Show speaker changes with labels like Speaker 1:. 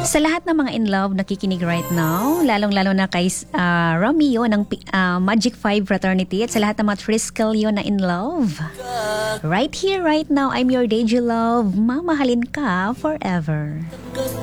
Speaker 1: Sa lahat ng mga in love nakikinig right now, lalong-lalo na kay Romeo ng Magic 5 Fraternity at sa lahat ng mga Triskelyo na in love. Right here, right now, I'm your Deji Love. Mamahalin ka forever.